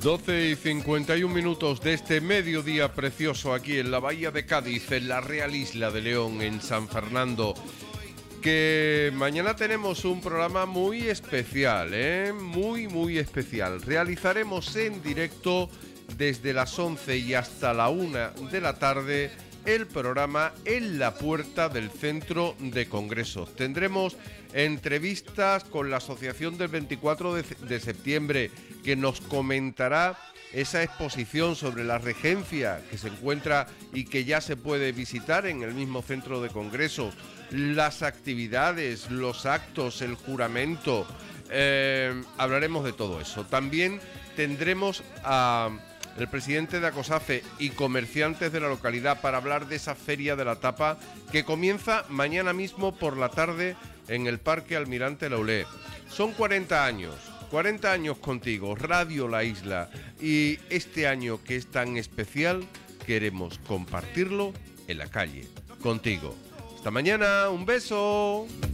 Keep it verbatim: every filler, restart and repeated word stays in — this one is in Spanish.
doce y cincuenta y un minutos de este mediodía precioso aquí en la Bahía de Cádiz, en la Real Isla de León, en San Fernando. Que mañana tenemos un programa muy especial, ¿eh? Muy, muy especial. Realizaremos en directo desde las once y hasta la una de la tarde el programa En la Puerta del Centro de Congresos. Tendremos entrevistas con la Asociación del veinticuatro de septiembre, que nos comentará esa exposición sobre la regencia que se encuentra y que ya se puede visitar en el mismo centro de congresos, las actividades, los actos, el juramento. Eh, hablaremos de todo eso. También tendremos a el presidente de ACOSAFE y comerciantes de la localidad para hablar de esa feria de la tapa que comienza mañana mismo por la tarde en el Parque Almirante Laulé. Son cuarenta años, cuarenta años contigo, Radio La Isla, y este año que es tan especial queremos compartirlo en la calle, contigo. Hasta mañana, un beso.